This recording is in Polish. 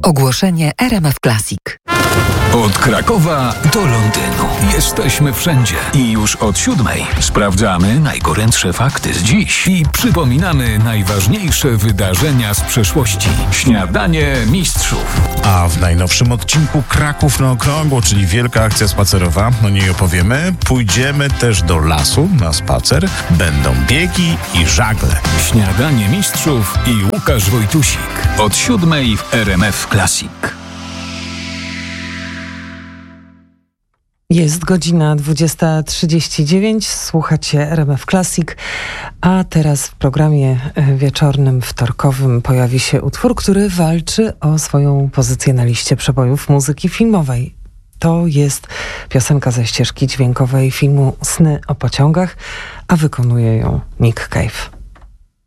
Ogłoszenie RMF Classic. Od Krakowa do Londynu. Jesteśmy wszędzie i już od 7:00 sprawdzamy najgorętsze fakty z dziś i przypominamy najważniejsze wydarzenia z przeszłości. Śniadanie mistrzów. A w najnowszym odcinku Kraków na okrągło, czyli wielka akcja spacerowa, o niej opowiemy. Pójdziemy też do lasu na spacer. Będą biegi i żagle. Śniadanie mistrzów i Łukasz Wojtusik. Od 7:00 w RMF Classic. Jest godzina 20:39, słuchacie RMF Classic, a teraz w programie wieczornym, wtorkowym pojawi się utwór, który walczy o swoją pozycję na liście przebojów muzyki filmowej. To jest piosenka ze ścieżki dźwiękowej filmu Sny o pociągach, a wykonuje ją Nick Cave.